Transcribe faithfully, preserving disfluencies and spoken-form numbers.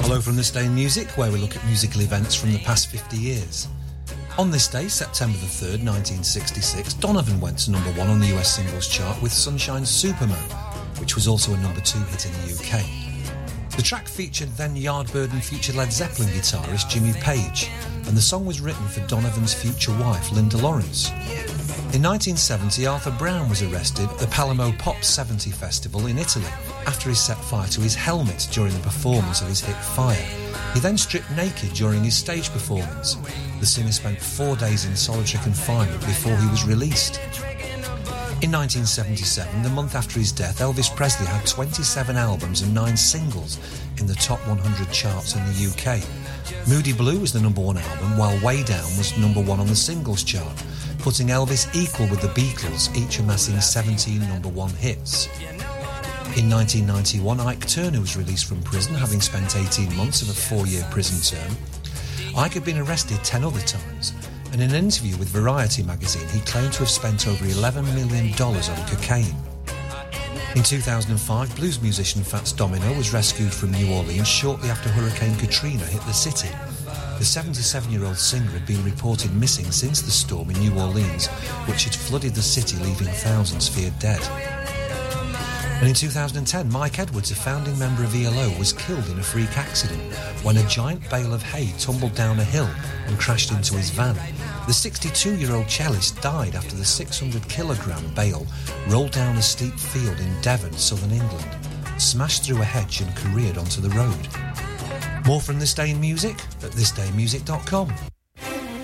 Hello from This Day in Music, where we look at musical events from the past fifty years. On this day, September the third, nineteen sixty-six, Donovan went to number one on the U S singles chart with Sunshine's Superman, which was also a number two hit in the U K. The track featured then Yardbird and future Led Zeppelin guitarist Jimmy Page, and the song was written for Donovan's future wife, Linda Lawrence. In nineteen seventy, Arthur Brown was arrested at the Palermo Pop seventy Festival in Italy after he set fire to his helmet during the performance of his hit Fire. He then stripped naked during his stage performance. The singer spent four days in solitary confinement before he was released. In nineteen seventy-seven, the month after his death, Elvis Presley had twenty-seven albums and nine singles in the top one hundred charts in the U K. Moody Blue was the number one album, while Way Down was number one on the singles chart, putting Elvis equal with the Beatles, each amassing seventeen number one hits. In nineteen ninety-one, Ike Turner was released from prison, having spent eighteen months of a four-year prison term. Ike had been arrested ten other times, and in an interview with Variety magazine, he claimed to have spent over eleven million dollars on cocaine. In two thousand five, blues musician Fats Domino was rescued from New Orleans shortly after Hurricane Katrina hit the city. The seventy-seven-year-old singer had been reported missing since the storm in New Orleans, which had flooded the city, leaving thousands feared dead. And in two thousand ten, Mike Edwards, a founding member of E L O, was killed in a freak accident when a giant bale of hay tumbled down a hill and crashed into his van. The sixty-two-year-old cellist died after the six hundred kilogram bale rolled down a steep field in Devon, southern England, smashed through a hedge and careered onto the road. More from This Day in Music at this day in music dot com.